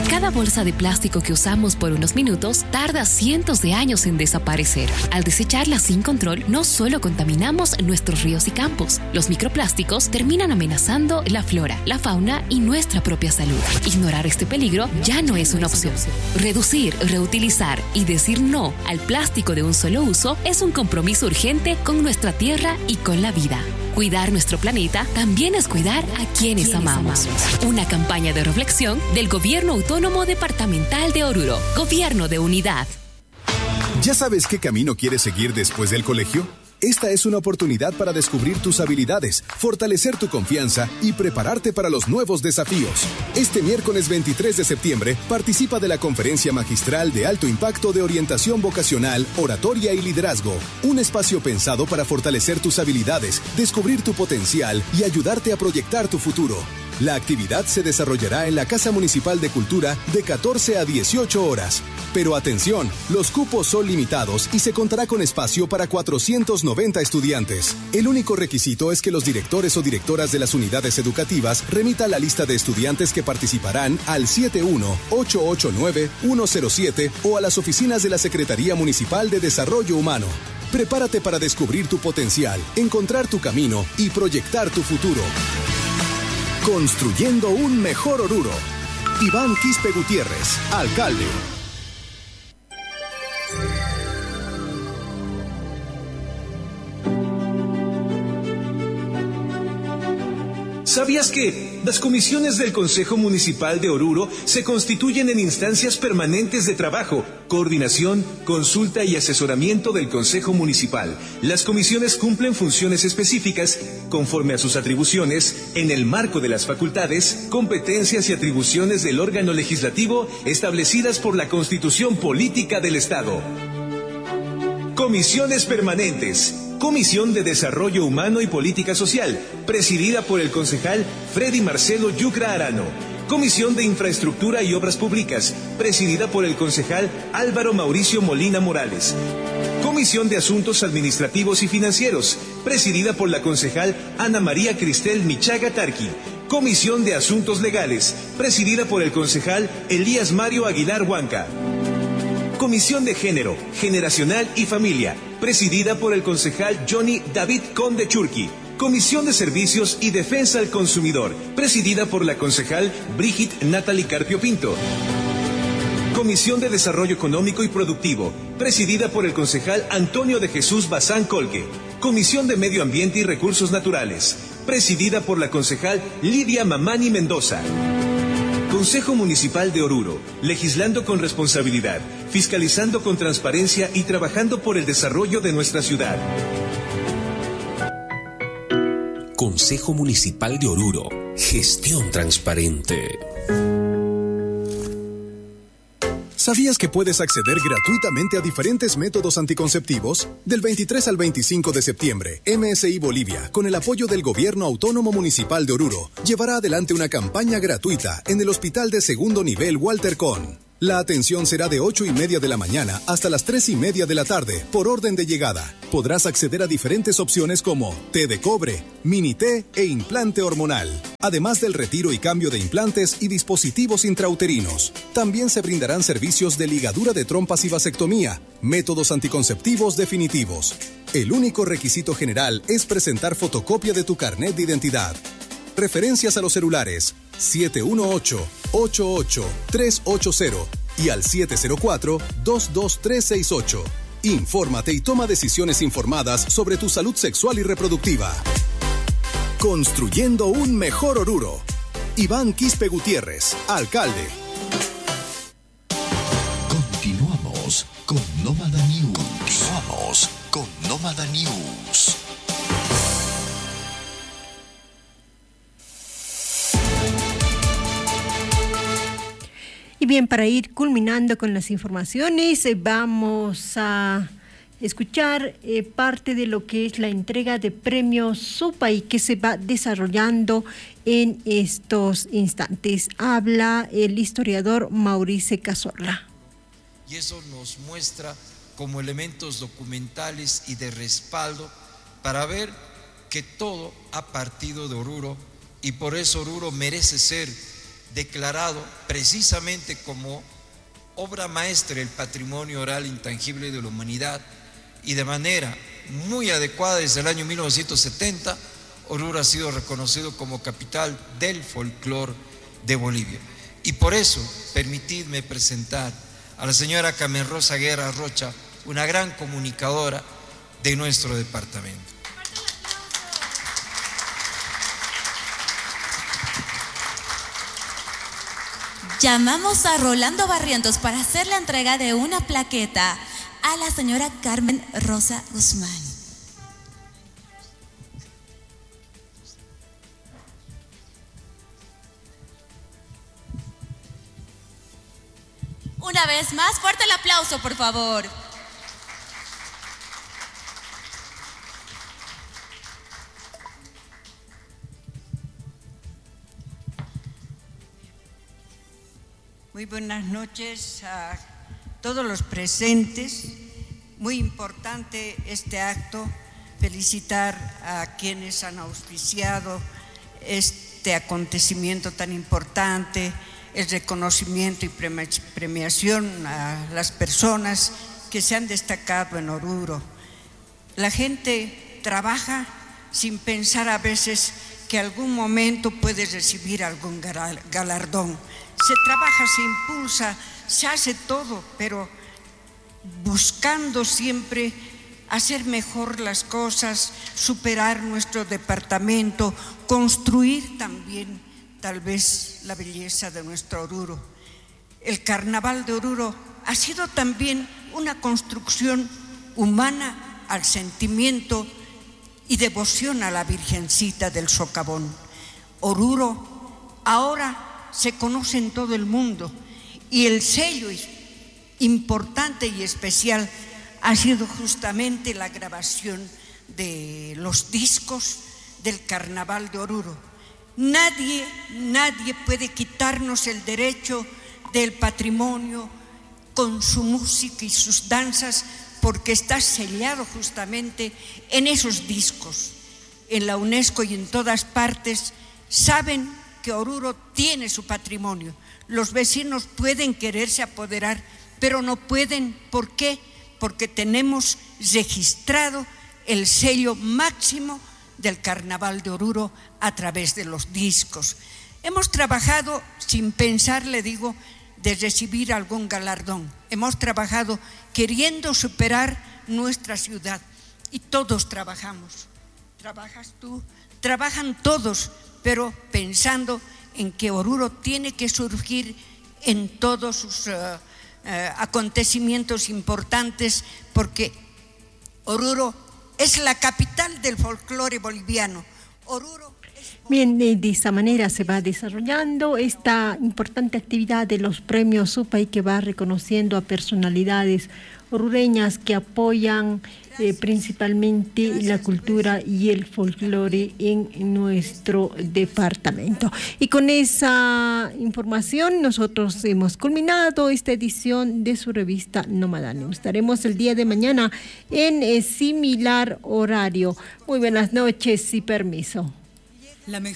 Cada bolsa de plástico que usamos por unos minutos tarda cientos de años en desaparecer. Al desecharla sin control, no solo contaminamos nuestros ríos y campos, los microplásticos terminan amenazando la flora, la fauna y nuestra propia salud. Ignorar este peligro ya no es una opción. Reducir, reutilizar y decir no al plástico de un solo uso es un compromiso urgente con nuestra tierra y con la vida. Cuidar nuestro planeta también es cuidar a quienes amamos. Una campaña de reflexión del Gobierno Autónomo Departamental de Oruro. Gobierno de Unidad. ¿Ya sabes qué camino quieres seguir después del colegio? Esta es una oportunidad para descubrir tus habilidades, fortalecer tu confianza y prepararte para los nuevos desafíos. Este miércoles 23 de septiembre, participa de la Conferencia Magistral de Alto Impacto de Orientación Vocacional, Oratoria y Liderazgo. Un espacio pensado para fortalecer tus habilidades, descubrir tu potencial y ayudarte a proyectar tu futuro. La actividad se desarrollará en la Casa Municipal de Cultura de 14 a 18 horas. Pero atención, los cupos son limitados y se contará con espacio para 490 estudiantes. El único requisito es que los directores o directoras de las unidades educativas remitan la lista de estudiantes que participarán al 71-889-107 o a las oficinas de la Secretaría Municipal de Desarrollo Humano. Prepárate para descubrir tu potencial, encontrar tu camino y proyectar tu futuro. Construyendo un mejor Oruro. Iván Quispe Gutiérrez, alcalde. ¿Sabías que las comisiones del Consejo Municipal de Oruro se constituyen en instancias permanentes de trabajo, coordinación, consulta y asesoramiento del Consejo Municipal? Las comisiones cumplen funciones específicas conforme a sus atribuciones en el marco de las facultades, competencias y atribuciones del órgano legislativo establecidas por la Constitución Política del Estado. Comisiones permanentes. Comisión de Desarrollo Humano y Política Social, presidida por el concejal Freddy Marcelo Yucra Arano. Comisión de Infraestructura y Obras Públicas, presidida por el concejal Álvaro Mauricio Molina Morales. Comisión de Asuntos Administrativos y Financieros, presidida por la concejal Ana María Cristel Michaga Tarqui. Comisión de Asuntos Legales, presidida por el concejal Elías Mario Aguilar Huanca. Comisión de Género, Generacional y Familia, presidida por el concejal Johnny David Conde Churqui. Comisión de Servicios y Defensa al Consumidor, presidida por la concejal Brigitte Natalie Carpio Pinto. Comisión de Desarrollo Económico y Productivo, presidida por el concejal Antonio de Jesús Bazán Colque. Comisión de Medio Ambiente y Recursos Naturales, presidida por la concejal Lidia Mamani Mendoza. Consejo Municipal de Oruro, legislando con responsabilidad, fiscalizando con transparencia y trabajando por el desarrollo de nuestra ciudad. Consejo Municipal de Oruro, gestión transparente. ¿Sabías que puedes acceder gratuitamente a diferentes métodos anticonceptivos? Del 23 al 25 de septiembre, MSI Bolivia, con el apoyo del Gobierno Autónomo Municipal de Oruro, llevará adelante una campaña gratuita en el Hospital de Segundo Nivel Walter Kohn. La atención será de 8:30 de la mañana hasta las 3:30 de la tarde, por orden de llegada. Podrás acceder a diferentes opciones como té de cobre, mini té e implante hormonal, además del retiro y cambio de implantes y dispositivos intrauterinos. También se brindarán servicios de ligadura de trompas y vasectomía, métodos anticonceptivos definitivos. El único requisito general es presentar fotocopia de tu carnet de identidad. Referencias a los celulares 718-88-380 y al 704-22368. Infórmate y toma decisiones informadas sobre tu salud sexual y reproductiva. Construyendo un mejor Oruro. Iván Quispe Gutiérrez, alcalde. Continuamos con Nómada News. Y bien, para ir culminando con las informaciones, vamos a escuchar parte de lo que es la entrega de premios SUPAI que se va desarrollando en estos instantes. Habla el historiador Mauricio Cazorla. Y eso nos muestra como elementos documentales y de respaldo para ver que todo ha partido de Oruro y por eso Oruro merece ser declarado precisamente como obra maestra del patrimonio oral intangible de la humanidad, y de manera muy adecuada desde el año 1970, Oruro ha sido reconocido como capital del folclore de Bolivia. Y por eso, permitidme presentar a la señora Carmen Rosa Guerra Rocha, una gran comunicadora de nuestro departamento. Llamamos a Rolando Barrientos para hacer la entrega de una plaqueta a la señora Carmen Rosa Guzmán. Una vez más, fuerte el aplauso, por favor. Muy buenas noches a todos los presentes. Muy importante este acto. Felicitar a quienes han auspiciado este acontecimiento tan importante, el reconocimiento y premiación a las personas que se han destacado en Oruro. La gente trabaja sin pensar a veces que algún momento puede recibir algún galardón. Se trabaja, se impulsa, se hace todo, pero buscando siempre hacer mejor las cosas, superar nuestro departamento, construir también tal vez la belleza de nuestro Oruro. El Carnaval de Oruro ha sido también una construcción humana al sentimiento y devoción a la Virgencita del Socavón. Oruro ahora se conoce en todo el mundo, y el sello importante y especial ha sido justamente la grabación de los discos del Carnaval de Oruro. Nadie puede quitarnos el derecho del patrimonio con su música y sus danzas, porque está sellado justamente en esos discos. En la UNESCO y en todas partes saben que Oruro tiene su patrimonio. Los vecinos pueden quererse apoderar, pero no pueden. ¿Por qué? Porque tenemos registrado el sello máximo del Carnaval de Oruro a través de los discos. Hemos trabajado sin pensar, le digo, de recibir algún galardón. Hemos trabajado queriendo superar nuestra ciudad, y todos trabajamos. Trabajas tú, trabajan todos, pero pensando en que Oruro tiene que surgir en todos sus acontecimientos importantes, porque Oruro es la capital del folclore boliviano. Oruro Bien, de esta manera se va desarrollando esta importante actividad de los premios Supay, que va reconociendo a personalidades orureñas que apoyan principalmente la cultura y el folclore en nuestro departamento. Y con esa información nosotros hemos culminado esta edición de su revista Nomadáneo. Estaremos el día de mañana en similar horario. Muy buenas noches y permiso. La mejor